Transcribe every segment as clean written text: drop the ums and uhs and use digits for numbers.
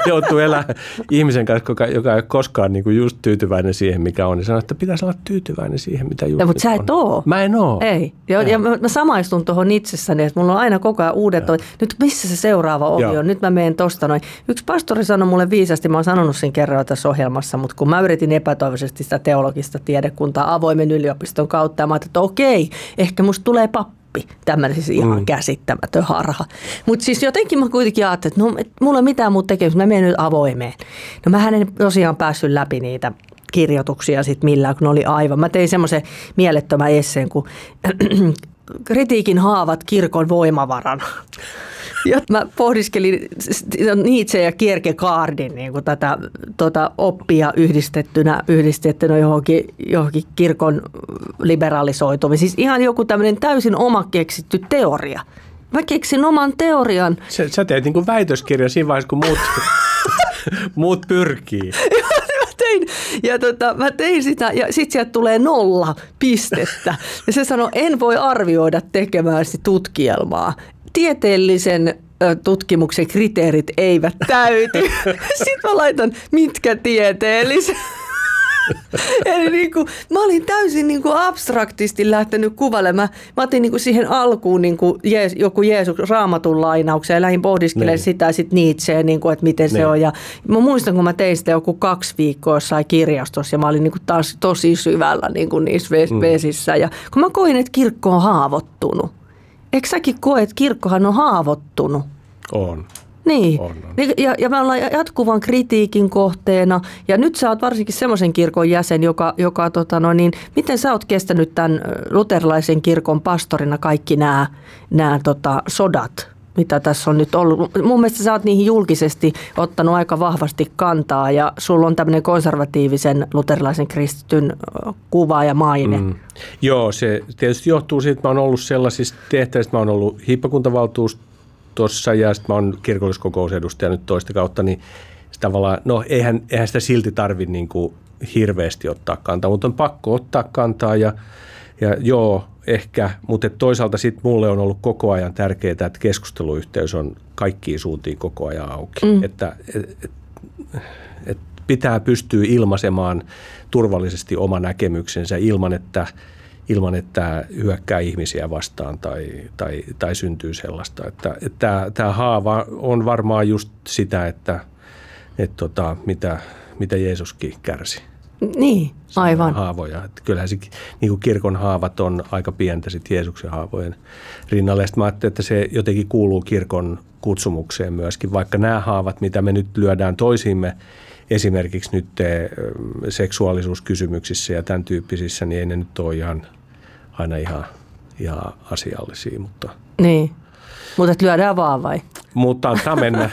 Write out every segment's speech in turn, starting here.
joutuu elämään ihmisen kanssa, joka ei ole koskaan niin kuin just tyytyväinen siihen, mikä on. Niin sanoo, että pitäisi olla tyytyväinen siihen, mitä just mutta sä et ole. Mä en ole. Ei. Ja mä samaistun tuohon itsessäni, että mulla on aina koko ajan uudet, nyt missä se seuraava ovi on, nyt mä menen tosta noin. Yksi pastori sanoi mulle viisasti, mä oon sanonut siinä kerran tässä ohjelmassa, mutta kun mä yritin epätoivoisesti sitä teologista tiedekuntaa avoimen yliopiston kautta, ja mä ajattelin, että okei, ehkä musta tulee pappi. Tämmöinen siis ihan käsittämätön harha. Mutta siis jotenkin mä kuitenkin ajattelin, että no, mulla ei mitään muuta tekemistä, mä menen nyt avoimeen. No mähän en tosiaan päässyt läpi niitä kirjoituksia sitten millään, kun ne oli aivan. Mä tein semmoisen mielettömän esseen, kun kritiikin haavat kirkon voimavarana. Ja mä pohdiskelin Nietzsche ja Kierkegaardin niin kuin tätä oppia yhdistettynä johonkin kirkon liberalisoitumiseen. Siis ihan joku tämmöinen täysin oma keksitty teoria. Mä keksin oman teorian. Sä teet niin kuin väitöskirjan siinä vaiheessa, kun muut pyrkii. Mä tein sitä ja sitten sieltä tulee 0 pistettä. Ja se sanoi, en voi arvioida tekemääsi tutkielmaa. Tieteellisen tutkimuksen kriteerit eivät täyty. Sitten mä laitan, mitkä tieteelliset. Eli niin kuin, mä olin täysin niin kuin abstraktisti lähtenyt kuvailemaan. Mä otin niin kuin siihen alkuun niin kuin joku Jeesus Raamatun lainauksen ja lähdin pohdiskelemaan sitä sitten Nietzscheä, niin kuin, että miten se on. Ja mä muistan, kun mä tein sitä joku 2 viikkoa jossain kirjastossa ja mä olin niin kuin taas tosi syvällä niin kuin niissä vesissä. Ja kun mä koin, että kirkko on haavoittunut. Eikö säkin koe, että kirkkohan on haavoittunut? On. Niin, on. Ja me ollaan jatkuvan kritiikin kohteena. Ja nyt sä oot varsinkin semmoisen kirkon jäsen, joka miten sä oot kestänyt tämän luterilaisen kirkon pastorina kaikki nämä sodat, mitä tässä on nyt ollut? Mun mielestä sä oot niihin julkisesti ottanut aika vahvasti kantaa ja sulla on tämmöinen konservatiivisen luterilaisen kristityn kuva ja maine. Joo, se tietysti johtuu siitä, että mä oon ollut sellaisista tehtävistä, mä oon ollut hiippakuntavaltuustossa ja sitten mä oon kirkolliskokousedustaja nyt toista kautta, niin tavallaan, no eihän sitä silti tarvitse niin kuin hirveästi ottaa kantaa, mutta on pakko ottaa kantaa ja joo, ehkä, mutta toisaalta sitten mulle on ollut koko ajan tärkeää, että keskusteluyhteys on kaikkiin suuntiin koko ajan auki. Että pitää pystyä ilmaisemaan turvallisesti oma näkemyksensä ilman, että hyökkää ihmisiä vastaan tai syntyy sellaista. Että tämä haava on varmaan just sitä, mitä Jeesuskin kärsi. Niin, aivan. Haavoja. Että kyllähän se, niin kuin kirkon haavat on aika pientä sitten Jeesuksen haavojen rinnalle. Sitten mä ajattelin, että se jotenkin kuuluu kirkon kutsumukseen myöskin, vaikka nämä haavat, mitä me nyt lyödään toisiimme, esimerkiksi nyt seksuaalisuuskysymyksissä ja tämän tyyppisissä, niin ei ne nyt ole aina ihan asiallisia. Mutta niin, mutta lyödään vaan vai? Mutta antaa mennä.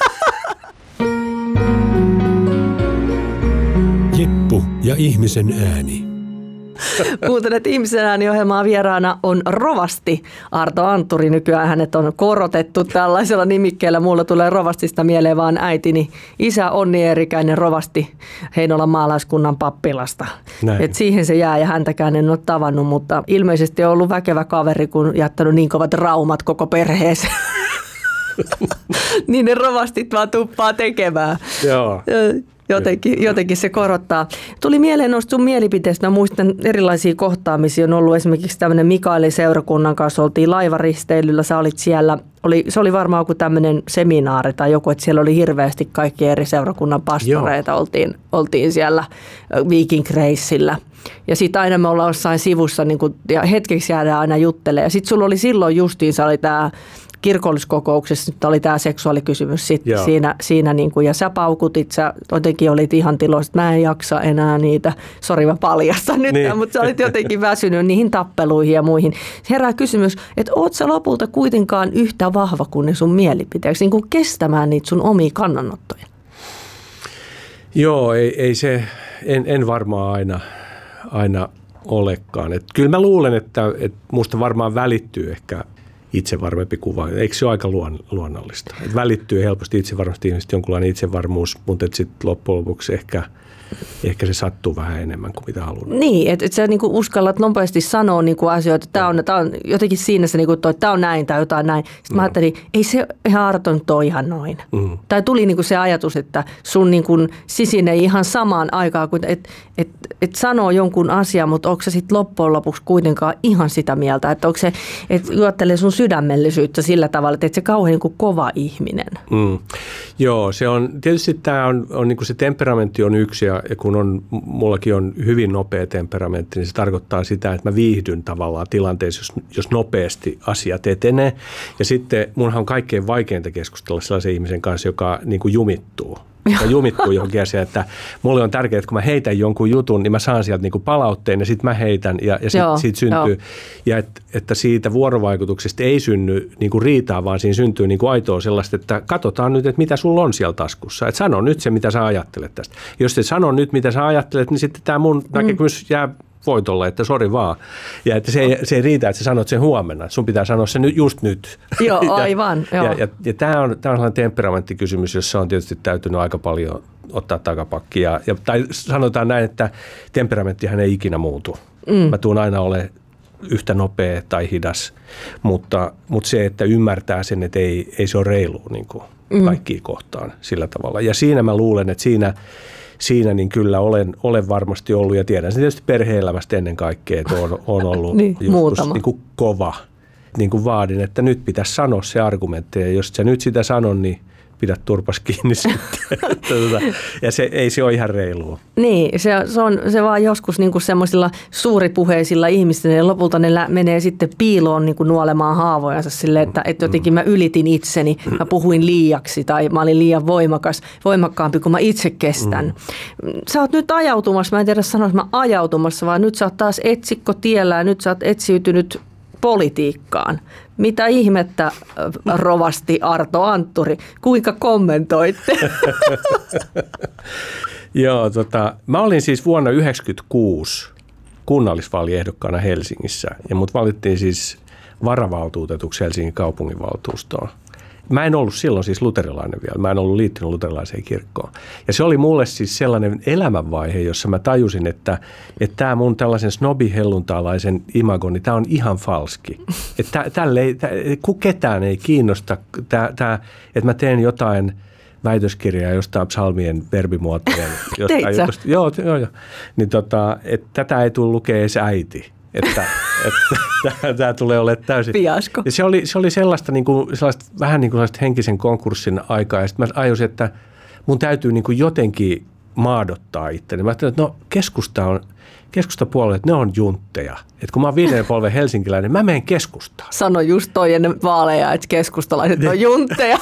Jeppu ja ihmisen ääni. Kuuntelet ihmisen ääni-ohjelmaa, vieraana on rovasti Arto Antturi. Nykyään hänet on korotettu tällaisella nimikkeellä. Mulla tulee rovastista mieleen vaan äitini isä Onni Eerikäinen, rovasti Heinolan maalaiskunnan pappilasta. Et siihen se jää ja häntäkään en ole tavannut, mutta ilmeisesti on ollut väkevä kaveri, kun jättänyt niin kovat traumat koko perheeseen. Niin ne rovastit vaan tuppaa tekemään. Joo. Jotenkin se korottaa. Tuli mieleen noista sun mielipiteistä. Mä muistan erilaisia kohtaamisia. On ollut esimerkiksi tämmöinen Mikaelin seurakunnan kanssa. Oltiin laivaristeilyllä. Sä olit siellä. Se oli varmaan joku tämmöinen seminaari tai joku, että siellä oli hirveästi kaikki eri seurakunnan pastoreita. Oltiin siellä Viking Reissillä. Ja sitten aina me ollaan jossain sivussa niin kun, ja hetkeksi jäädään aina juttelemaan. Ja sitten sulla oli silloin justiinsa oli tämä kirkolliskokouksessa nyt oli tämä seksuaalikysymys sitten siinä niin kuin, ja sä paukutit, sä jotenkin olit ihan tiloissa, että mä en jaksa enää niitä, sori mä paljastan nyt, niin. Mutta sä olit jotenkin väsynyt niihin tappeluihin ja muihin. Herää kysymys, että oot sä lopulta kuitenkaan yhtä vahva kuin ne sun mielipiteeksi, niin kuin kestämään niitä sun omia kannanottoja? Joo, ei se, en varmaan aina olekaan. Et kyllä mä luulen, että musta varmaan välittyy ehkä itsevarmempi kuva. Eikö se ole aika luonnollista? Et välittyy helposti itsevarmasti ihmiset jonkunlainen itsevarmuus, mutta sitten loppujen lopuksi ehkä se sattuu vähän enemmän kuin mitä haluan. Niin, että sä niinku uskallat nopeasti sanoa niinku asioita, että tämä on jotenkin siinä se, niinku, että tämä on näin tai jotain näin. Sitten mä ajattelin, ei se ihan Arto nyt ole ihan noin. Tai tuli niinku se ajatus, että sun niinku sisin ei ihan samaan aikaan, että sanoo jonkun asian, mutta onko se sitten loppujen lopuksi kuitenkaan ihan sitä mieltä, että onko se, että juottelee sun sydämellisyyttä sillä tavalla, että et se kauhean niinku kova ihminen. Joo, se on, tietysti tämä on niin kuin se temperamentti on yksi ja kun mullakin on hyvin nopea temperamentti, niin se tarkoittaa sitä, että mä viihdyn tavallaan tilanteessa, jos nopeasti asiat etenee. Ja sitten munhan on kaikkein vaikeinta keskustella sellaisen ihmisen kanssa, joka niin kuin jumittuu. Jumittuu johonkin asiaan, että mulle on tärkeää, että kun mä heitän jonkun jutun, niin mä saan sieltä niinku palautteen ja sitten mä heitän ja siitä syntyy. Ja että siitä vuorovaikutuksesta ei synny niinku riitaa, vaan siinä syntyy niinku aitoa sellaista, että katsotaan nyt, että mitä sulla on siellä taskussa. Että sano nyt se, mitä sä ajattelet tästä. Jos et sano nyt, mitä sä ajattelet, niin sitten tämä mun näkemys jää voitolle, että sori vaan. Ja että se ei riitä, että sä sanot sen huomenna. Sun pitää sanoa se just nyt. Joo, aivan. Ja tämä on sellainen temperamenttikysymys, jossa on tietysti täytynyt aika paljon ottaa takapakki. Tai sanotaan näin, että temperamenttihan ei ikinä muutu. Mä tuun aina ole yhtä nopea tai hidas, mutta se, että ymmärtää sen, että ei se ole reilu niin kuin kaikkiin kohtaan sillä tavalla. Ja siinä mä luulen, että siinä niin kyllä olen varmasti ollut ja tiedän sen tietysti perhe-elämästä ennen kaikkea, että on ollut niin, joskus niin kuin kova. Niin kuin vaadin, että nyt pitäisi sanoa se argumentti ja jos sä nyt sitä sanon, niin pidät turpas kiinni sitten. Ja ei se ole ihan reilua. Niin, se vaan joskus niinku semmoisilla suuripuheisilla ihmisillä ja lopulta ne menee sitten piiloon niinku nuolemaan haavojansa silleen, että jotenkin mä ylitin itseni, mä puhuin liiaksi tai mä olin liian voimakkaampi kuin mä itse kestän. Sä oot nyt ajautumassa, mä en tiedä sanoa, että mä ajautumassa, vaan nyt sä oot taas etsikko tiellä ja nyt sä oot etsiytynyt politiikkaan. Mitä ihmettä, rovasti Arto Antturi, kuinka kommentoitte? Joo, mä olin siis vuonna 1996 kunnallisvaaliehdokkaana Helsingissä ja mut valittiin siis varavaltuutetuksi Helsingin kaupunginvaltuustoon. Mä en ollut silloin siis luterilainen vielä, mä en ollut liittynyt luterilaiseen kirkkoon. Ja se oli mulle siis sellainen elämänvaihe, jossa mä tajusin, että tämä mun tällaisen snobihelluntaalaisen imagoni, tämä on ihan falski. Että ketään ei kiinnosta, että mä teen jotain väitöskirjaa jostain psalmien verbimuotojen. Teit sä? Joo. Niin että tätä ei tule lukea edes äiti. Että tämä tulee olemaan täysin. Fiasko. Ja se oli sellaista, vähän niin kuin sellaista henkisen konkurssin aikaa. Ja sitten mä ajasin, että mun täytyy niin kuin jotenkin maadottaa itteni. Mä ajattelin, että no keskustapuolueet, ne on juntteja. Että kun mä oon 5. polven helsinkiläinen, mä menen keskustaan. Sano just toi ennen vaaleja, että keskustalaiset on juntteja.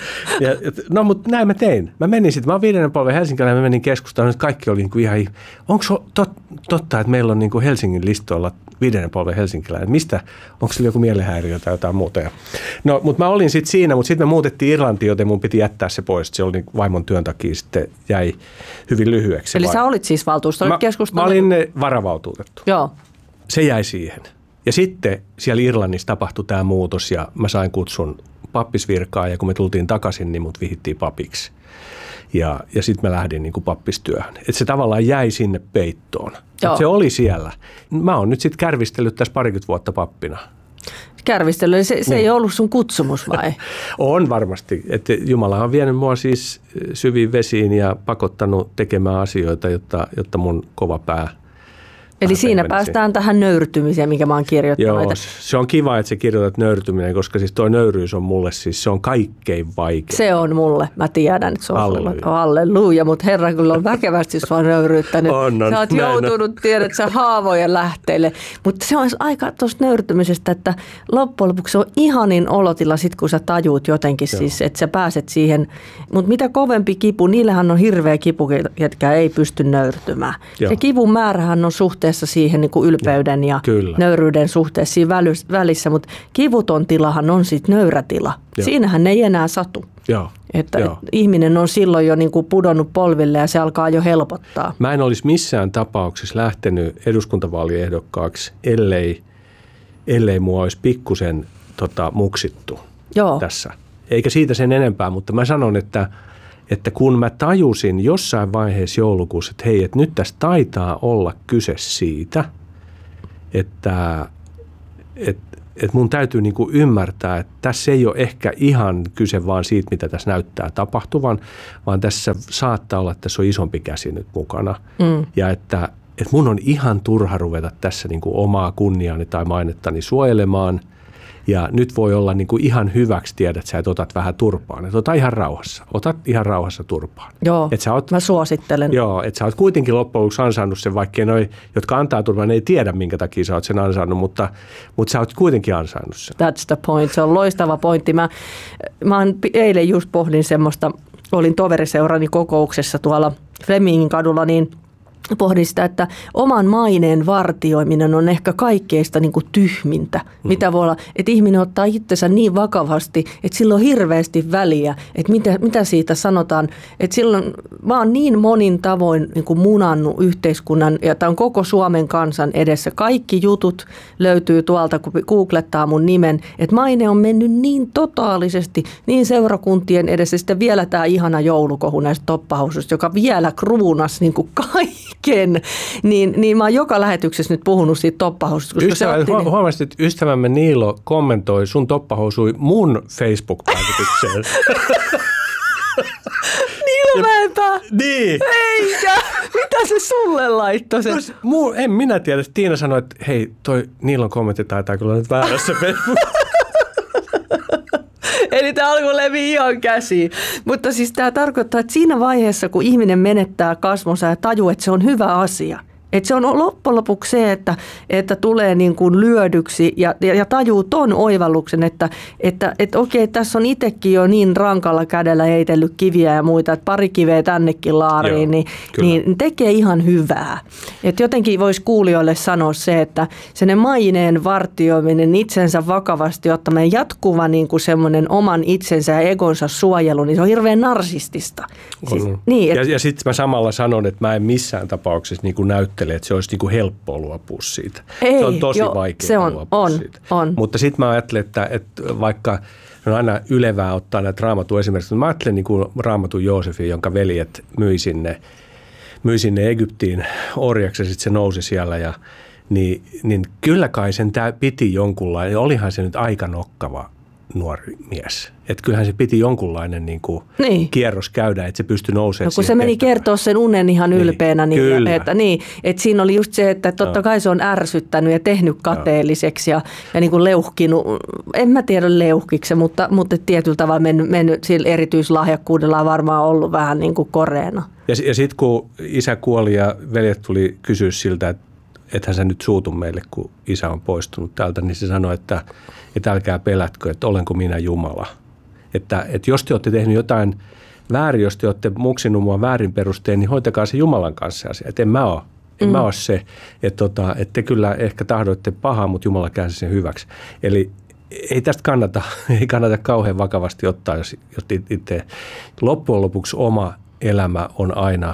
No, mutta näin mä tein. Mä menin sitten, mä oon 5. polven helsinkiläinen, mä menin keskustaan, että kaikki oli niin kuin ihan, onko totta, että meillä on niin kuin Helsingin listoilla 5. polven helsinkiläinen? Mistä? Onko sillä joku mielenhäiriö tai jotain muuta? No, mutta mä olin sitten siinä, mutta sitten me muutettiin Irlantiin, joten mun piti jättää se pois. Se oli niin vaimon työn takia sitten jäi hyvin lyhyeksi. Eli sä olit siis valtuuston keskustalla? Mä olin varavaltuutettu. Joo. Se jäi siihen. Ja sitten siellä Irlannissa tapahtui tämä muutos ja mä sain kutsun pappisvirkaan ja kun me tultiin takaisin, niin mut vihittiin papiksi. Ja sitten mä lähdin niin kuin pappistyöhön. Että se tavallaan jäi sinne peittoon. Se oli siellä. Mä oon nyt sitten kärvistellyt tässä 20 vuotta pappina. Kärvistely, se ei ollut sun kutsumus vai? On varmasti. Että Jumala on vienyt mua siis syviin vesiin ja pakottanut tekemään asioita, jotta mun kova pää. Eli siinä päästään tähän nöyrtymiseen, mikä mä oon kirjoittanut. Joo, se on kiva, että sä kirjoitat nöyrtyminen, koska siis tuo nöyryys on mulle siis, se on kaikkein vaikein. Se on mulle, mä tiedän, että se on sulle. Halleluja, mutta Herra kyllä on väkevästi sua nöyryyttänyt. Sä oot joutunut, tiedät sä haavojen lähteille. Mutta se on aika tuosta nöyrtymisestä, että loppujen lopuksi se on ihanin olotila sit, kun sä tajuut jotenkin siis, että sä pääset siihen. Mutta mitä kovempi kipu, niillähän on hirveä kipu, ketkä ei pysty nöyrtymään. Joo. Se kivun määrähän on suhteessa siihen niin kuin ylpeyden ja nöyryyden suhteessa siinä välissä, mutta kivuton tilahan on sitten nöyrä tila. Siinähän ei enää satu. Että ihminen on silloin jo niin kuin pudonnut polville ja se alkaa jo helpottaa. Mä en olisi missään tapauksessa lähtenyt eduskuntavaaliehdokkaaksi, ellei mua olisi pikkusen muksittu tässä. Eikä siitä sen enempää, mutta mä sanon, että että kun mä tajusin jossain vaiheessa joulukuussa, että hei, että nyt tässä taitaa olla kyse siitä, että mun täytyy niin kuin ymmärtää, että tässä ei ole ehkä ihan kyse vaan siitä, mitä tässä näyttää tapahtuvan, vaan tässä saattaa olla, että tässä on isompi käsi nyt mukana. Ja että mun on ihan turha ruveta tässä niin kuin omaa kunniaani tai mainettani suojelemaan. Ja nyt voi olla niin kuin ihan hyväksi tiedät sä, että otat vähän turpaan. Että otat ihan rauhassa turpaan. Joo, mä suosittelen. Joo, että sä oot kuitenkin loppujen lopuksi ansainnut sen, vaikkei noi, jotka antaa turpaan, ne ei tiedä, minkä takia sä oot sen ansainnut, mutta sä oot kuitenkin ansainnut sen. That's the point. Se on loistava pointti. Mä eilen just pohdin semmoista, olin toveriseurani kokouksessa tuolla Flemingin kadulla, niin pohdin sitä, että oman maineen vartioiminen on ehkä kaikkeista niin kuin tyhmintä, mitä voi olla, että ihminen ottaa itsensä niin vakavasti, että sillä on hirveästi väliä, että mitä siitä sanotaan, että silloin mä oon niin monin tavoin niin kuin munannut yhteiskunnan, ja tämä on koko Suomen kansan edessä. Kaikki jutut löytyy tuolta, kun googlettaa mun nimen, että maine on mennyt niin totaalisesti, niin seurakuntien edessä, sitten vielä tämä ihana joulukohu näistä toppahousuista, joka vielä kruunasi niin kuin kaiken. Niin mä oon joka lähetyksessä nyt puhunut siitä toppahoususta. Huomasit, että ystävämme Niilo kommentoi sun toppahousui mun Facebook-päivitykseen. Niilo Mäenpää? Niin. Eikä! Mitä se sulle laittoi sen? En minä tiedä. Tiina sanoi, että hei, toi Niilon kommentti taitaa kyllä nyt väärässä Facebook. Eli tämä alkoi leviä ihan käsiin. Mutta siis tämä tarkoittaa, että siinä vaiheessa, kun ihminen menettää kasvonsa ja tajuu, että se on hyvä asia. Että se on loppujen lopuksi se, että tulee niin kuin lyödyksi ja tajuu ton oivalluksen, että okei, tässä on itsekin jo niin rankalla kädellä heitellyt kiviä ja muita, että pari kiveä tännekin laariin, niin tekee ihan hyvää. Että jotenkin voisi kuulijoille sanoa se, että sen maineen vartioiminen, itsensä vakavasti ottaminen, jatkuva niin kuin semmoinen oman itsensä ja egonsa suojelu, niin se on hirveän narsistista. Siis, niin, ja sitten mä samalla sanon, että mä en missään tapauksessa niin kuin näyttele, että se olisi niin kuin helppoa luopua siitä. Ei, se on tosi vaikeaa luopua siitä. On. Mutta sitten mä ajattelen, että vaikka on aina ylevää ottaa näitä Raamatun esimerkiksi, mutta mä ajattelen niin kuin Raamatun Joosefin, jonka veljet myi sinne Egyptiin orjaksi ja sitten se nousi siellä. Niin kyllä kai sen piti jonkunlainen, olihan se nyt aika nokkava nuori mies. Että kyllähän se piti jonkunlainen niin kuin kierros käydä, että se pystyi nousemaan. No kun se meni kertoa sen unen ihan ylpeänä. Että siinä oli just se, että totta kai se on ärsyttänyt ja tehnyt kateelliseksi ja niin kuin leuhkinut. En mä tiedä leuhkiksi, mutta tietyllä tavalla mennyt sillä erityislahjakkuudella on varmaan ollut vähän niin kuin koreena. Ja sitten kun isä kuoli ja veljet tuli kysyä siltä, että ethän sä nyt suutu meille, kun isä on poistunut täältä, niin se sanoi, että älkää pelätkö, että olenko minä Jumala. Että jos te olette tehnyt jotain väärin, jos te olette muksinut mua väärin perusteen, niin hoitakaa se Jumalan kanssa asia. Että en mä ole. En mä ole se, että te kyllä ehkä tahdoitte pahaa, mutta Jumala käänsi sen hyväksi. Eli ei tästä kannata kauhean vakavasti ottaa, jos itse loppujen lopuksi oma elämä on aina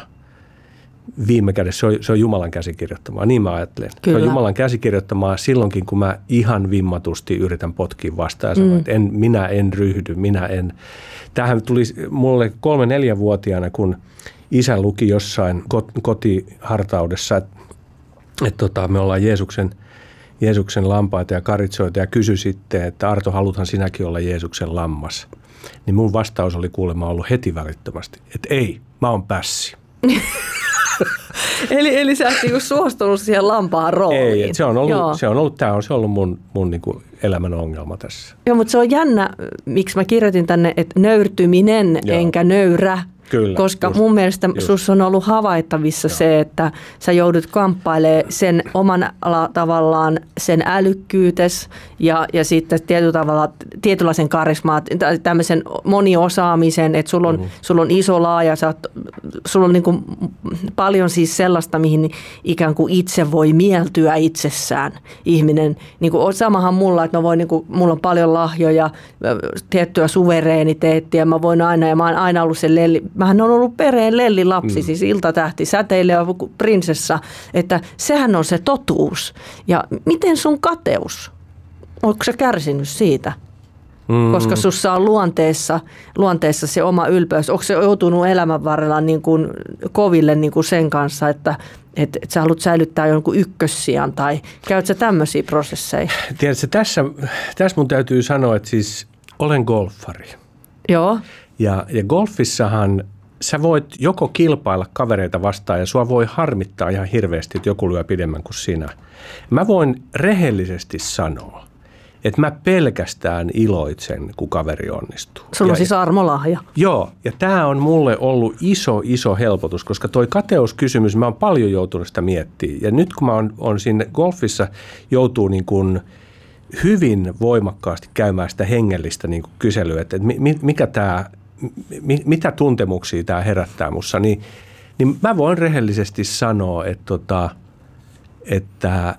viime kädessä, se on Jumalan käsikirjoittamaa, niin mä ajattelen. Kyllä. Se on Jumalan käsikirjoittamaa silloinkin, kun mä ihan vimmatusti yritän potkia vastaan ja sanoa, että minä en ryhdy, Tämähän tuli mulle 3-4-vuotiaana, kun isä luki jossain kotihartaudessa, että me ollaan Jeesuksen lampaita ja karitsoita ja kysyi sitten, että Arto, haluthan sinäkin olla Jeesuksen lammas. Niin mun vastaus oli kuulemma ollut heti välittömästi, että ei, mä oon pässi. Eli sä et niinku suostunut siihen lampaan rooliin. Ei, se on ollut mun niinku elämän ongelma tässä. Joo, mutta se on jännä, miksi mä kirjoitin tänne, että nöyrtyminen enkä nöyrä. Kyllä, koska mun mielestä sussa on ollut havaittavissa se, että sä joudut kamppailemaan sen oman tavallaan sen älykkyytes ja sitten tietynlaisen karismaat, tämmöisen moniosaamisen, että sulla on iso laaja, sulla on niin kuin paljon siis sellaista, mihin ikään kuin itse voi mieltyä itsessään ihminen. Niin kuin samahan mulla, että mulla on paljon lahjoja, tiettyä suvereeniteettia, mä voin aina, ja mä oon aina ollut sen mähän on ollut perheen lellilapsi, siis iltatähti, säteilevä prinsessa, että sehän on se totuus. Ja miten sun kateus? Oletko sä kärsinyt siitä? koska sussa on luonteessa se oma ylpeys. Onko se joutunut elämän varrella niin kuin koville niin kuin sen kanssa, että sä haluat säilyttää jonkun ykkössijan tai käyt sä tämmöisiä prosesseja? Tiedätkö, tässä mun täytyy sanoa, että siis olen golfari. Joo. Ja golfissahan sä voit joko kilpailla kavereita vastaan ja sua voi harmittaa ihan hirveästi, että joku lyö pidemmän kuin sinä. Mä voin rehellisesti sanoa, että mä pelkästään iloitsen, kun kaveri onnistuu. Sulla on siis armolahja. Joo, ja tämä on mulle ollut iso helpotus, koska toi kateuskysymys, mä oon paljon joutunut sitä miettimään. Ja nyt kun mä oon siinä golfissa, joutuu niin kuin hyvin voimakkaasti käymään sitä hengellistä niin kuin kyselyä, että mitä tuntemuksia tämä herättää mussa, niin mä voin rehellisesti sanoa, että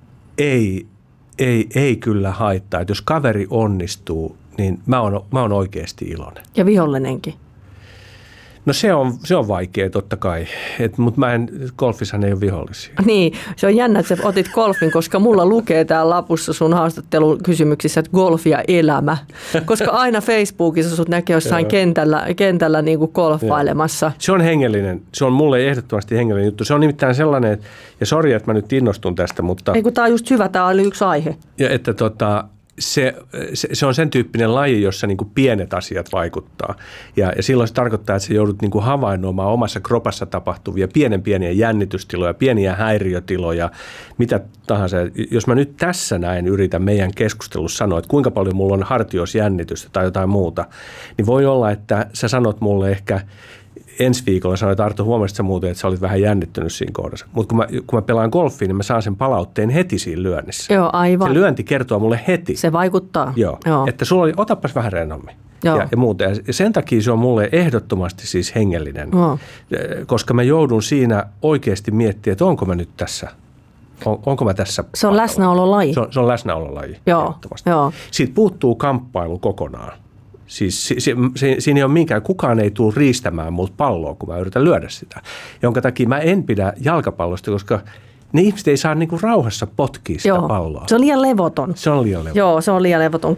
ei kyllä haittaa. Että jos kaveri onnistuu, niin mä oon oikeasti iloinen. Ja vihollinenkin. No se on vaikea totta kai, mutta golfissahan ei ole vihollisia. Niin, se on jännä, että sä otit golfin, koska mulla lukee täällä lapussa sun haastattelukysymyksissä, että golf ja elämä. Koska aina Facebookissa sut näkee jossain kentällä niin kuin golfailemassa. Se on hengellinen, se on mulle ehdottomasti hengellinen juttu. Se on nimittäin sellainen, ja sori, että mä nyt innostun tästä, mutta... Ei kun tää on just hyvä, tää oli yksi aihe. Ja että se on sen tyyppinen laji, jossa niin kuin pienet asiat vaikuttaa. Ja silloin se tarkoittaa, että sä joudut niin kuin havainnoimaan omassa kropassa tapahtuvia pieniä jännitystiloja, pieniä häiriötiloja, mitä tahansa. Jos mä nyt tässä näin yritän meidän keskustelussa sanoa, että kuinka paljon mulla on hartiosjännitystä tai jotain muuta, niin voi olla, että sä sanot mulle ehkä ensi viikolla sanoit, että Arto, huomasit sä muuten, että sä olit vähän jännittynyt siinä kohdassa. Mutta kun mä pelaan golfia, niin mä saan sen palautteen heti siinä lyönnissä. Joo, aivan. Se lyönti kertoo mulle heti. Se vaikuttaa. Joo. Että sulla oli, otapas vähän rennommin. Ja muuta. Ja sen takia se on mulle ehdottomasti siis hengellinen, koska mä joudun siinä oikeasti miettimään, että onko mä nyt tässä. Onko mä tässä? Se on läsnäololaji. Se on läsnäololaji. Joo. Siitä puuttuu kamppailu kokonaan. Siis siinä ei ole minkään, kukaan ei tule riistämään multa palloa, kun mä yritän lyödä sitä. Jonka takia mä en pidä jalkapallosta, koska ne ihmiset ei saa niinku rauhassa potkia sitä palloa. Se on liian levoton. Se on liian levoton. Joo, se on liian levoton.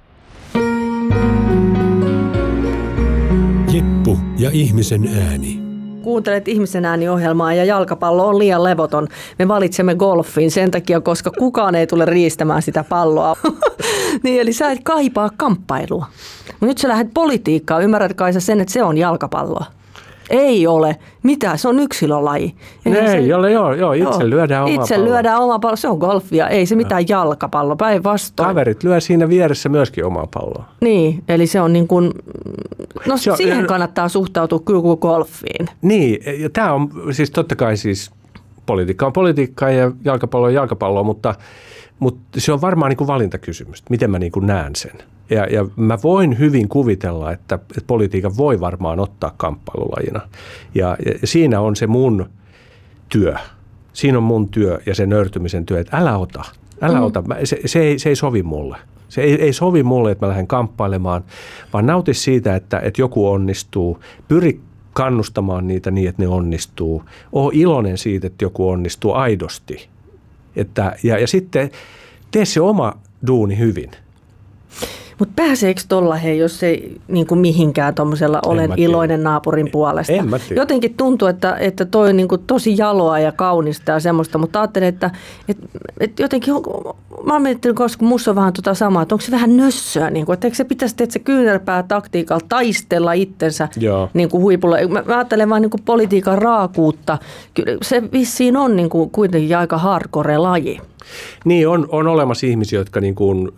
Jeppu ja ihmisen ääni. Kuuntelet Ihmisen ääni-ohjelmaa ja jalkapallo on liian levoton. Me valitsemme golfin sen takia, koska kukaan ei tule riistämään sitä palloa. Niin, eli sä et kaipaa kamppailua. Mutta nyt sä lähdet politiikkaan. Ymmärrät kai sä sen, että se on jalkapalloa? Ei ole. Mitä? Se on yksilölaji. Ei ole, joo. Itse lyödään oma pallo. Itse lyödään oma pallo. Se on golfia. Ei se mitään jalkapallo. Päinvastoin. Kaverit lyö siinä vieressä myöskin omaa palloa. Niin, eli se on niin kuin... No siihen kannattaa suhtautua kyllä kuin golfiin. Niin, ja tämä on siis totta kai siis politiikka on politiikkaa ja jalkapallo on jalkapalloa, mutta se on varmaan niin kuin valintakysymys, miten mä niin kuin näen sen. Ja mä voin hyvin kuvitella, että politiikan voi varmaan ottaa kamppailulajina. Ja siinä on se mun työ. Siinä on mun työ ja se nöyrtymisen työ, että älä ota. Se ei sovi mulle. Se ei sovi mulle, että mä lähden kamppailemaan, vaan nauti siitä, että joku onnistuu. Pyri kannustamaan niitä niin, että ne onnistuu. Oo iloinen siitä, että joku onnistuu aidosti. Ja sitten tee se oma duuni hyvin. Mutta pääseekö tuolla, jos ei niin kuin mihinkään tuommoisella olen iloinen naapurin puolesta? Jotenkin tuntuu, että toi on niin kuin tosi jaloa ja kaunista ja semmoista, mutta ajattelin, että jotenkin, mä oon miettinyt, koska musta on vähän samaa, että onko se vähän nössöä, niin kuin, että eikö se pitäisi se kyynärpää taktiikalla taistella itsensä niin kuin huipulla. Mä ajattelen vaan niin kuin politiikan raakuutta. Kyllä se vissiin on niin kuin kuitenkin aika hardcore laji. Niin, on olemassa ihmisiä, jotka niin kuin,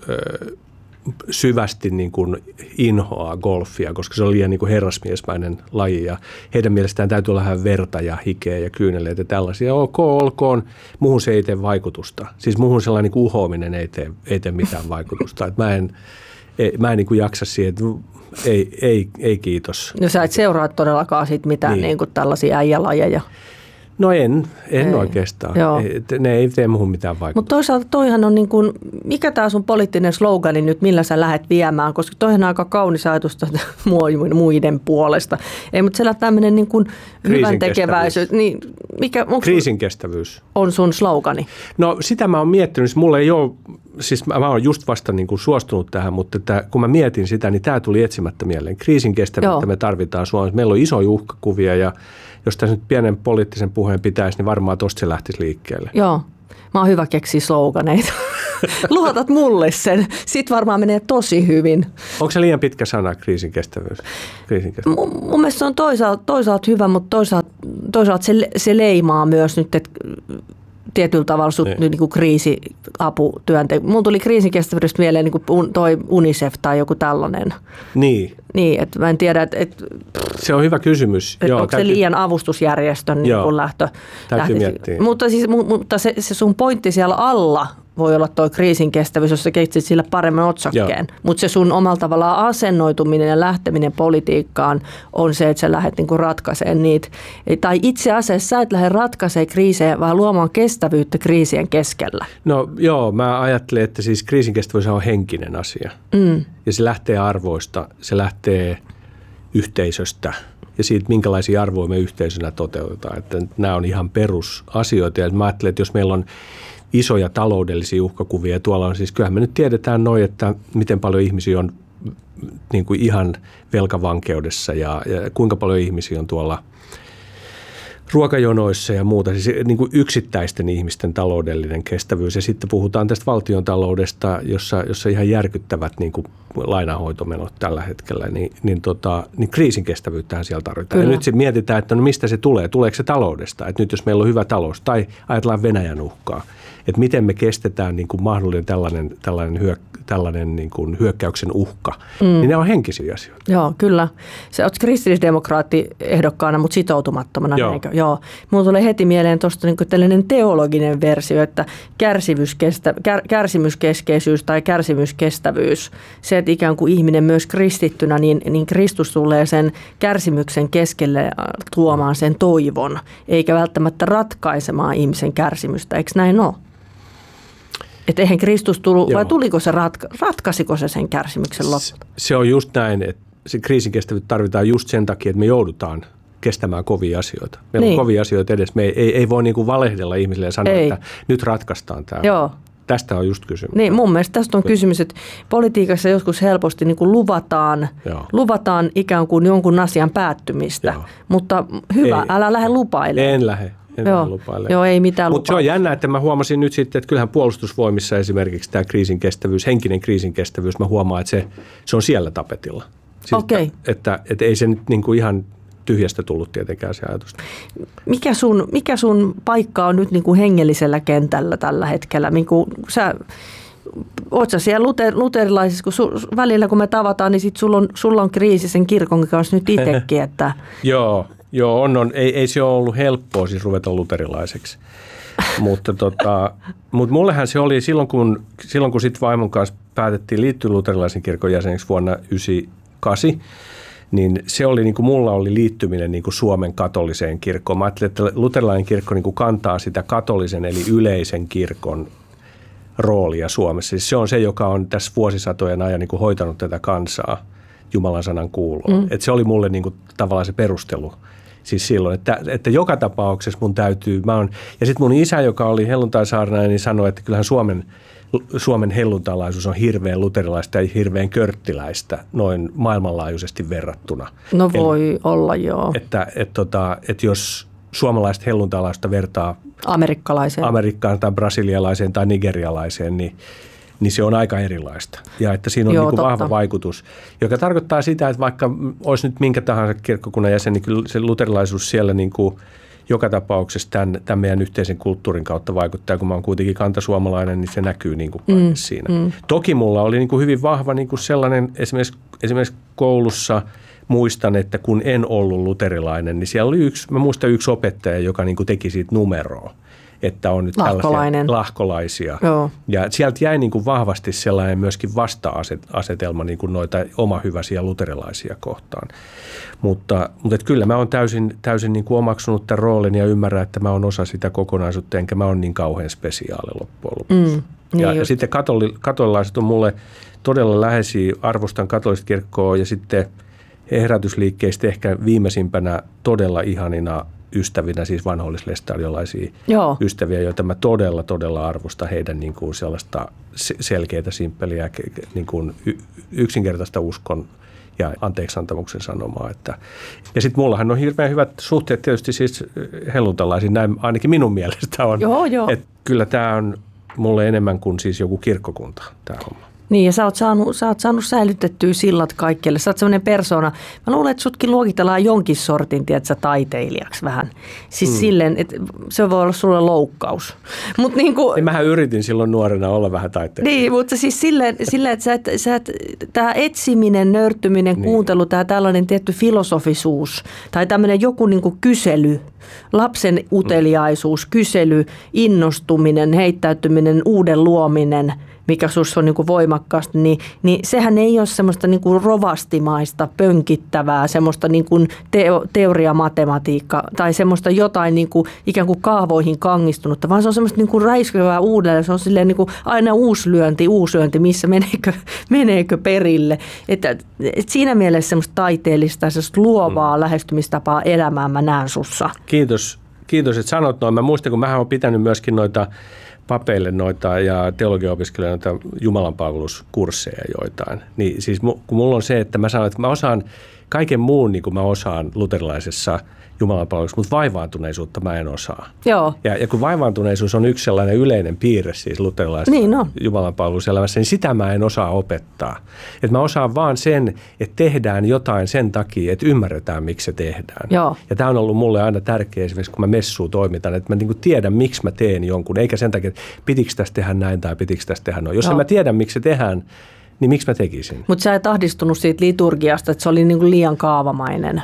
syvästi niin kuin inhoaa golfia, koska se on liian niin kuin herrasmiesmäinen laji ja heidän mielestään täytyy olla vähän verta ja hikeä ja kyyneleitä ja tällaisia. Ok, olkoon. Muuhun se ei tee vaikutusta. Siis muuhun sellainen niin kuin uhoaminen ei tee mitään vaikutusta. Et mä en niin kuin jaksa siihen, että ei kiitos. No sä et seuraa todellakaan sit mitään niin kuin tällaisia äijälajeja. No en oikeastaan. Ne ei tee muuhun mitään vaikutusta. Mutta toisaalta toihan on niin kuin, mikä tämä sun poliittinen slogani nyt, millä sä lähdet viemään, koska toihan on aika kaunis ajatus muiden puolesta. Ei, mutta siellä tämmöinen niin kuin hyvän tekeväisyys. Niin, kriisinkestävyys on sun slogani? No sitä mä oon miettinyt. Mulla ei ole, siis mä oon just vasta niin kuin suostunut tähän, mutta kun mä mietin sitä, niin tämä tuli etsimättä mieleen. Kriisinkestävyyttä me tarvitaan Suomessa. Meillä on isoja uhkakuvia ja jos tässä nyt pienen poliittisen puheen pitäisi, niin varmaan tosta se lähtisi liikkeelle. Joo. Mä oon hyvä keksiä sloganeita. Luotat mulle sen. Sitten varmaan menee tosi hyvin. Onko se liian pitkä sana, kriisinkestävyys? Mun mielestä se on toisaalta hyvä, mutta toisaalta se leimaa myös nyt, että tietyllä tavalla sut niin kuin kriisiaputyöntekijä. Mun tuli kriisinkestävyydestä mieleen niin kuin toi UNICEF tai joku tällainen. Niin. Niin, että mä en tiedä, että se on hyvä kysymys. Joo, onko se liian avustusjärjestön niin kuin lähtö? Täytyy miettiä. Mutta se sun pointti siellä alla voi olla tuo kriisinkestävyys, jos sä keksit sillä paremman otsakkeen. Mutta se sun omalla tavallaan asennoituminen ja lähteminen politiikkaan on se, että sä lähdet niinku ratkaisemaan niitä. Tai itse asiassa sä et lähde ratkaisemaan kriisejä, vaan luomaan kestävyyttä kriisien keskellä. No joo, mä ajattelen, että siis kriisinkestävyys on henkinen asia. Ja se lähtee arvoista, se lähtee yhteisöstä ja siitä, minkälaisia arvoja me yhteisönä toteutetaan. Että nämä on ihan perusasioita ja mä ajattelen, että jos meillä on isoja taloudellisia uhkakuvia. Ja tuolla on siis, kyllähän me nyt tiedetään noin, että miten paljon ihmisiä on niin kuin ihan velkavankeudessa ja kuinka paljon ihmisiä on tuolla ruokajonoissa ja muuta. Siis niin kuin yksittäisten ihmisten taloudellinen kestävyys. Ja sitten puhutaan tästä valtiontaloudesta, jossa ihan järkyttävät niin kuin lainahoitomenot tällä hetkellä. Niin kriisinkestävyyttähän siellä tarvitaan. Kyllä. Ja nyt sitten mietitään, että no mistä se tulee. Tuleeko se taloudesta? Että nyt jos meillä on hyvä talous tai ajatellaan Venäjän uhkaa. Että miten me kestetään niin kuin mahdollinen tällainen niin kuin hyökkäyksen uhka, niin ne on henkisiä asioita. Joo, kyllä. Sä oot kristillisdemokraatti ehdokkaana, mutta sitoutumattomana. Joo. Mulla tulee heti mieleen tuosta niin kuin tällainen teologinen versio, että kärsimyskeskeisyys tai kärsimyskestävyys, se, että ikään kuin ihminen myös kristittynä, niin Kristus tulee sen kärsimyksen keskelle tuomaan sen toivon, eikä välttämättä ratkaisemaan ihmisen kärsimystä. Eikö näin ole? Että eihän Kristus tullut, vai tuliko se, ratkaisiko se sen kärsimyksen lopulta? Se on just näin, että se kriisinkestävyyttä tarvitaan just sen takia, että me joudutaan kestämään kovia asioita. Meillä on kovia asioita edes. Me ei voi niin kuin valehdella ihmisille ja sanoa, että nyt ratkaistaan tämä. Joo. Tästä on just kysymys. Niin, mun mielestä tästä on kysymys, että politiikassa joskus helposti niin kuin luvataan ikään kuin jonkun asian päättymistä, mutta hyvä, älä lähde lupailemaan. En lähde. Joo, ei mitään. Mutta se on jännä, että mä huomasin nyt sitten, että kyllähän puolustusvoimissa esimerkiksi tämä kriisinkestävyys, henkinen kriisinkestävyys, mä huomaan, että se on siellä tapetilla. Siis että ei se nyt niin kuin ihan tyhjästä tullut tietenkään se ajatus. Mikä sun paikka on nyt niin kuin hengellisellä kentällä tällä hetkellä? Niin kuin oot sä siellä luterilaisissa, kun välillä kun me tavataan, niin sit sulla on kriisi sen kirkon kanssa nyt itsekin, että Joo, on. Ei se ole ollut helppoa siis ruveta luterilaiseksi, mutta mullehän se oli silloin kun sit vaimon kanssa päätettiin liittyä luterilaisen kirkon jäseneksi vuonna 1998, niin se oli niin kuin mulla oli liittyminen niin kuin Suomen katoliseen kirkkoon. Mä ajattelin, että luterilainen kirkko niin kuin kantaa sitä katolisen eli yleisen kirkon roolia Suomessa. Siis se on se, joka on tässä vuosisatojen ajan niin kuin hoitanut tätä kansaa Jumalan sanan kuuloon. Että se oli mulle niin kuin tavallaan se perustelu. Siis silloin, että joka tapauksessa mun täytyy, ja sitten mun isä, joka oli helluntaisaarnaaja, niin sanoi, että kyllähän Suomen helluntalaisuus on hirveän luterilaista ja hirveän körttiläistä noin maailmanlaajuisesti verrattuna. No voi olla, joo. Että jos suomalaiset helluntalaista vertaa amerikkalaiseen tai brasilialaiseen tai nigerialaiseen, niin se on aika erilaista. Ja että siinä on niin kuin vahva vaikutus, joka tarkoittaa sitä, että vaikka olisi nyt minkä tahansa kirkkokunnan jäsen, niin kyllä se luterilaisuus siellä niin kuin joka tapauksessa tämän meidän yhteisen kulttuurin kautta vaikuttaa. Kun mä oon kuitenkin kantasuomalainen, niin se näkyy niin kuin siinä. Toki mulla oli niin kuin hyvin vahva niin kuin sellainen, esimerkiksi koulussa muistan, että kun en ollut luterilainen, niin siellä oli yksi opettaja, joka niin kuin teki siitä numeroa. että on nyt tällaisia lahkolaisia. Joo. Ja sieltä jäi niin kuin vahvasti sellainen myöskin vasta-asetelma niin kuin noita omahyväisiä luterilaisia kohtaan. Mutta kyllä mä oon täysin niin kuin omaksunut tämän roolin ja ymmärrän, että mä oon osa sitä kokonaisuutta, enkä mä oon niin kauhean spesiaali loppujen lopuksi. Ja sitten katolilaiset on mulle todella läheisiä, arvostan katolista kirkkoa ja sitten herätysliikkeistä ehkä viimeisimpänä todella ihanina ystävinä, siis vanhollislestadiolaisia ystäviä, joita mä todella arvostan heidän niin kuin sellaista selkeitä, simppeliä, niin kuin yksinkertaista uskon ja anteeksiantamuksen sanomaa. Ja sitten mullahan on hirveän hyvät suhteet tietysti siis helluntalaisiin, näin ainakin minun mielestä on. Joo. Että kyllä tämä on mulle enemmän kuin siis joku kirkkokunta, tämä homma. Niin, ja sä oot saanut säilytettyä sillat kaikkialle. Sä oot sellainen persona. Mä luulen, että sutkin luokitellaan jonkin sortin, tiedätkö, taiteilijaksi vähän. Siis silleen, että se voi olla sulle loukkaus. Mut niin mähän yritin silloin nuorena olla vähän taiteilija. Niin, mutta siis silleen että tämä etsiminen, nörttyminen, kuuntelu, tämä tällainen tietty filosofisuus tai tämmöinen joku niin kuin kysely, lapsen uteliaisuus, kysely, innostuminen, heittäytyminen, uuden luominen, mikä sinussa on niin kuin voimakkaasti, niin sehän ei ole semmoista niin kuin rovastimaista, pönkittävää, semmoista niin kuin teoriamatematiikkaa tai semmoista jotain niin kuin ikään kuin kaavoihin kangistunutta, vaan se on semmoista niin kuin räiskyvää uudelleen. Se on silleen niin kuin aina uusyönti, missä meneekö perille. Että siinä mielessä semmoista taiteellista, semmoista luovaa lähestymistapaa elämään mä näen sussa. Kiitos, että sanot noin. Mä muistan, kun mähän olen pitänyt myöskin noita papeille ja teologiaopiskelijoita noita jumalanpalveluskursseja joitain. Niin siis kun mulla on se, että mä sanon, että mä osaan kaiken muun niin kuin mä osaan luterilaisessa jumalanpalveluksessa, mutta vaivaantuneisuutta mä en osaa. Joo. Ja kun vaivaantuneisuus on yksi sellainen yleinen piirre siis luterilaisessa jumalanpalveluselämässä, niin sitä mä en osaa opettaa. Että mä osaan vaan sen, että tehdään jotain sen takia, että ymmärretään, miksi se tehdään. Joo. Ja tämä on ollut mulle aina tärkeä esimerkiksi, kun mä messuun toimitan, että mä niin kuin tiedän, miksi mä teen jonkun, eikä sen takia, että pitikö tästä tehdä näin tai pitikö tästä tehdä noin. Jos en mä tiedä, miksi se tehdään, niin miksi mä tekisin? Mutta sä et ahdistunut siitä liturgiasta, että se oli niin kuin liian kaavamainen.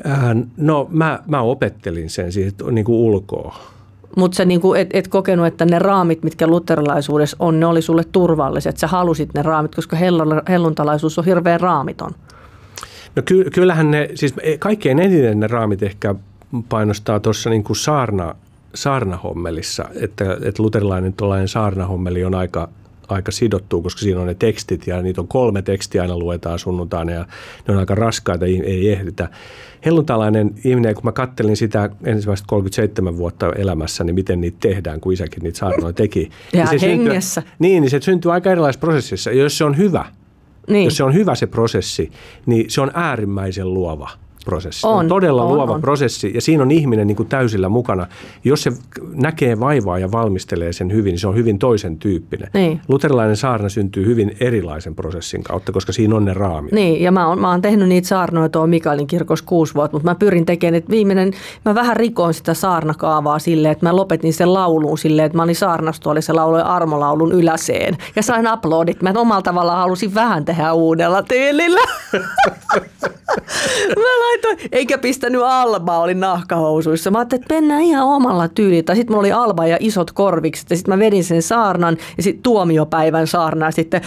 No mä opettelin sen siis niin kuin ulkoa. Mutta sä niin kuin et kokenut, että ne raamit, mitkä luterilaisuudessa on, ne oli sulle turvalliset. Sä halusit ne raamit, koska helluntalaisuus on hirveän raamiton. No kyllähän ne, siis kaikkein eniten ne raamit ehkä painostaa tuossa niin kuin saarnahommelissa, että luterilainen tuollainen saarnahommeli on aika sidottua, koska siinä on ne tekstit ja niitä on 3 tekstiä aina luetaan sunnuntaina ja ne on aika raskaita, ei ehditä. Helluntalainen ihminen, kun mä kattelin sitä ensimmäistä 37 vuotta elämässä, niin miten niitä tehdään, kun isäkin niitä saarnoja teki. Ja hengessä. Niin se syntyy aika erilaisessa prosessissa. Ja jos se on hyvä, jos se on hyvä se prosessi, niin se on äärimmäisen luova prosessi. On todella luova prosessi ja siinä on ihminen niin kuin täysillä mukana. Jos se näkee vaivaa ja valmistelee sen hyvin, niin se on hyvin toisen tyyppinen. Niin. Luterilainen saarna syntyy hyvin erilaisen prosessin kautta, koska siinä on ne raamit. Niin, ja mä oon tehnyt niitä saarnoja tuolla Mikaelin kirkossa 6 vuotta, mutta mä pyrin tekemään, että mä vähän rikoin sitä saarnakaavaa silleen, että mä lopetin sen lauluun silleen, että mä olin saarnastuolissa ja lauloin armolaulun yläseen. Ja sain aplodit. Mä omalla tavallaan halusin vähän tehdä uudella tyylillä. Eikä pistänyt Albaa, oli nahkahousuissa. Mä ajattelin, että mennään ihan omalla tyylillä. Sitten mulla oli Alba ja isot korvikset ja sitten mä vedin sen saarnan ja sitten tuomiopäivän saarnaa sitten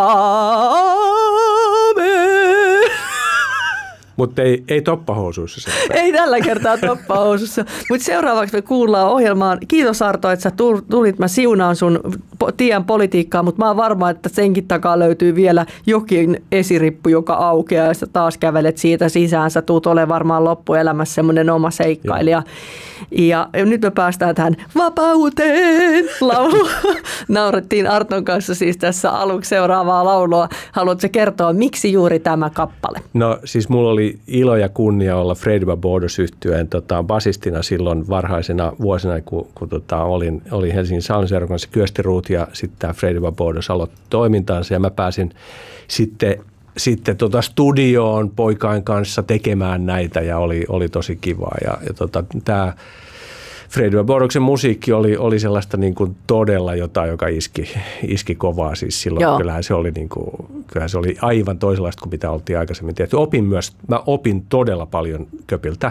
aamen. Mutta ei toppahousuissa. Ei tällä kertaa toppahousussa. Mutta seuraavaksi me kuullaan ohjelmaan. Kiitos Arto, että sä tulit. Mä siunaan sun tien politiikkaa, mutta mä oon varma, että senkin takaa löytyy vielä jokin esirippu, joka aukeaa ja sä taas kävelet siitä sisään. Sä tuut olemaan varmaan loppuelämässä semmoinen oma seikkailija. Ja nyt me päästään tähän vapauteen lauluun. Naurettiin Arton kanssa siis tässä aluksi seuraavaa laulua. Haluatko kertoa, miksi juuri tämä kappale? No siis mulla oli ilo ja kunnia olla Freddy Barbados-yhtyeen basistina silloin varhaisena vuosina, kun olin Helsingin Psalmiseurakunnan kanssa Kyösti Ruut ja sitten tämä Freddy Barbados aloitti toimintaansa ja mä pääsin sitten studioon poikain kanssa tekemään näitä ja oli tosi kivaa ja tämä Freddy Barbadoksen musiikki oli sellaista niin kuin todella jotain, joka iski kovaa siis silloin. Kyllähän se oli aivan toisenlaista kuin mitä oltiin aikaisemmin tehty. Mä opin todella paljon Köpiltä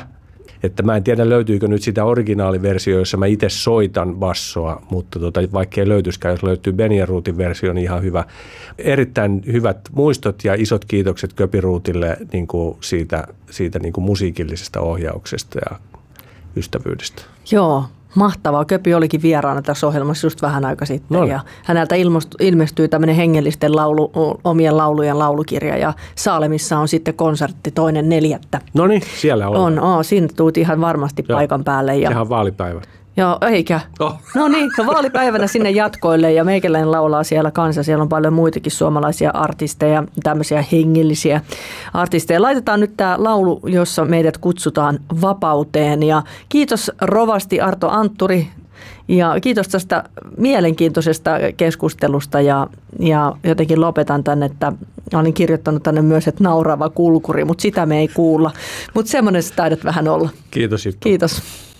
Että mä en tiedä, löytyykö nyt sitä originaaliversiota, jossa mä itse soitan bassoa, mutta vaikka ei löytyisikään, jos löytyy Benny & Rootin versio, niin ihan hyvä. Erittäin hyvät muistot ja isot kiitokset Köpi Rootille niin kuin siitä niin kuin musiikillisesta ohjauksesta ja ystävyydestä. Joo, mahtavaa. Köpi olikin vieraana tässä ohjelmassa just vähän aika sitten. No. Ja häneltä ilmestyy tämmöinen hengellisten omien laulujen laulukirja ja Saalemissa on sitten konsertti 2.4. No niin, siellä on. Siinä tuut ihan varmasti paikan päälle. Ja sehän on vaalipäivä. Joo, eikä. Oh. No niin, vaalipäivänä sinne jatkoille ja meikäläinen laulaa siellä kanssa. Siellä on paljon muitakin suomalaisia artisteja, tämmöisiä hengellisiä artisteja. Laitetaan nyt tämä laulu, jossa meidät kutsutaan vapauteen. Ja kiitos rovasti Arto Antturi ja kiitos tästä mielenkiintoisesta keskustelusta ja jotenkin lopetan tänne, että olin kirjoittanut tänne myös, että naurava kulkuri, mutta sitä me ei kuulla. Mutta semmoinen taidat vähän olla. Kiitos Jukka. Kiitos.